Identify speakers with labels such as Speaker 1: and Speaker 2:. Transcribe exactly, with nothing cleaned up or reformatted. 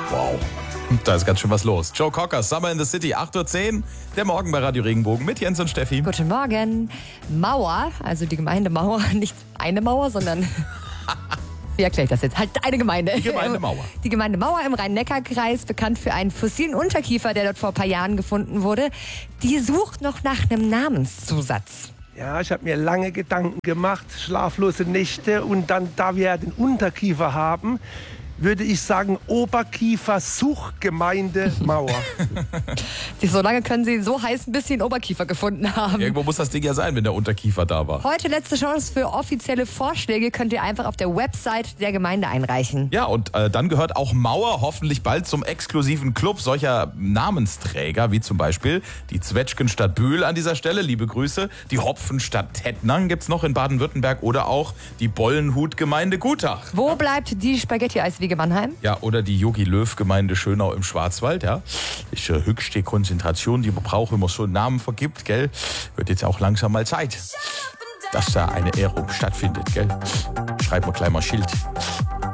Speaker 1: Wow. Da ist ganz schön was los. Joe Cocker, Summer in the City, acht Uhr zehn. Der Morgen bei Radio Regenbogen mit Jens und Steffi.
Speaker 2: Guten Morgen. Mauer, also die Gemeinde Mauer, nicht eine Mauer, sondern... Wie erkläre ich das jetzt? Halt eine Gemeinde.
Speaker 1: Die Gemeinde Mauer.
Speaker 2: Die Gemeinde Mauer im Rhein-Neckar-Kreis, bekannt für einen fossilen Unterkiefer, der dort vor ein paar Jahren gefunden wurde. Die sucht noch nach einem Namenszusatz.
Speaker 3: Ja, ich habe mir lange Gedanken gemacht, schlaflose Nächte. Und dann, da wir ja den Unterkiefer haben, würde ich sagen Oberkiefer-Suchgemeinde Mauer.
Speaker 2: So lange können Sie so heißen, bis Sie einen Oberkiefer gefunden haben.
Speaker 1: Irgendwo muss das Ding ja sein, wenn der Unterkiefer da war.
Speaker 2: Heute letzte Chance für offizielle Vorschläge. Könnt ihr einfach auf der Website der Gemeinde einreichen.
Speaker 1: Ja, und äh, dann gehört auch Mauer hoffentlich bald zum exklusiven Club solcher Namensträger, wie zum Beispiel die Zwetschgenstadt Bühl an dieser Stelle, liebe Grüße. Die Hopfenstadt Tettnang gibt's noch in Baden-Württemberg oder auch die Bollenhut-Gemeinde Gutach.
Speaker 2: Wo bleibt die Spaghetti-Eiswiege Mannheim?
Speaker 1: Ja, oder die Jogi-Löw-Gemeinde Schönau im Schwarzwald, ja. Ist äh, höchste Konzentration, die man braucht, wenn man so einen Namen vergibt, gell. Wird jetzt auch langsam mal Zeit, dass da eine Ehrung stattfindet, gell. Schreibt mal gleich mal Schild.